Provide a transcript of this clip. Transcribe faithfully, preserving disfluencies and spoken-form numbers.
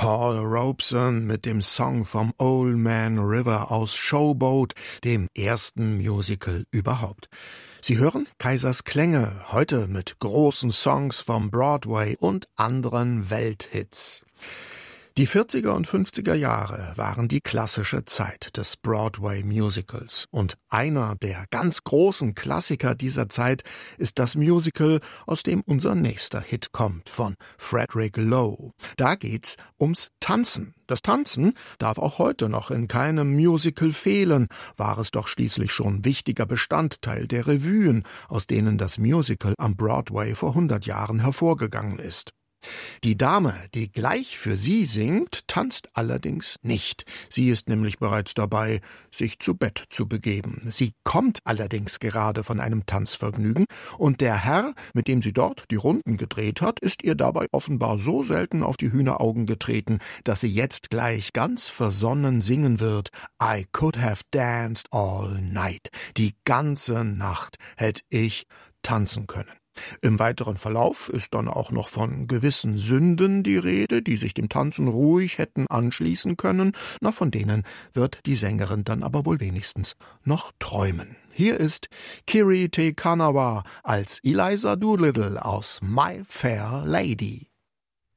Paul Robeson mit dem Song vom Old Man River aus Showboat, dem ersten Musical überhaupt. Sie hören Kaisers Klänge, heute mit großen Songs vom Broadway und anderen Welthits. Die vierziger und fünfziger Jahre waren die klassische Zeit des Broadway-Musicals. Und einer der ganz großen Klassiker dieser Zeit ist das Musical, aus dem unser nächster Hit kommt, von Frederick Loewe. Da geht's ums Tanzen. Das Tanzen darf auch heute noch in keinem Musical fehlen, war es doch schließlich schon wichtiger Bestandteil der Revuen, aus denen das Musical am Broadway vor hundert Jahren hervorgegangen ist. Die Dame, die gleich für sie singt, tanzt allerdings nicht. Sie ist nämlich bereits dabei, sich zu Bett zu begeben. Sie kommt allerdings gerade von einem Tanzvergnügen und der Herr, mit dem sie dort die Runden gedreht hat, ist ihr dabei offenbar so selten auf die Hühneraugen getreten, dass sie jetzt gleich ganz versonnen singen wird: I could have danced all night. Die ganze Nacht hätte ich tanzen können. Im weiteren Verlauf ist dann auch noch von gewissen Sünden die Rede, die sich dem Tanzen ruhig hätten anschließen können. Na, von denen wird die Sängerin dann aber wohl wenigstens noch träumen. Hier ist Kiri Te Kanawa als Eliza Doolittle aus My Fair Lady.